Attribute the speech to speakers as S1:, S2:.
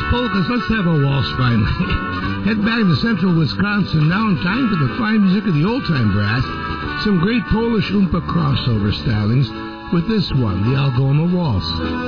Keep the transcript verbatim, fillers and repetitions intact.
S1: polkas. Let's have a waltz finally. Head back to central Wisconsin now in time for the fine music of the old-time brass. Some great Polish Oompa crossover stylings with this one, the Algoma Waltz.